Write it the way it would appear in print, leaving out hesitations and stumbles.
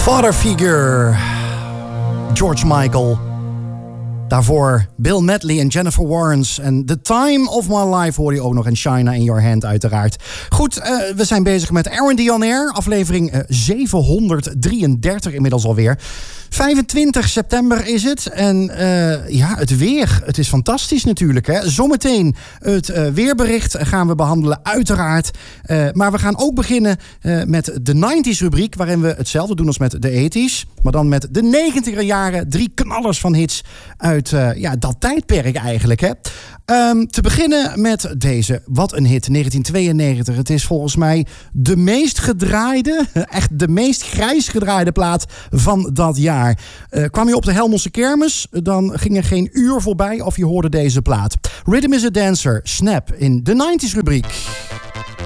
Father Figure, George Michael. Daarvoor Bill Medley en Jennifer Warnes. En The Time of My Life hoor je ook nog. En China in Your Hand uiteraard. Goed, we zijn bezig met R&D On Air. Aflevering 733 inmiddels alweer. 25 september is het. En het weer. Het is fantastisch natuurlijk. Hè? Zometeen het weerbericht gaan we behandelen uiteraard. Maar we gaan ook beginnen met de 90s rubriek. Waarin we hetzelfde doen als met de 80s. Maar dan met de 90er jaren. 3 knallers van hits uit dat tijdperk eigenlijk. Hè? Te beginnen met deze. Wat een hit. 1992. Het is volgens mij de meest gedraaide, echt de meest grijs gedraaide plaat van dat jaar. Kwam je op de Helmondse Kermis, dan ging er geen uur voorbij of je hoorde deze plaat. Rhythm is a Dancer, Snap in de 90s rubriek.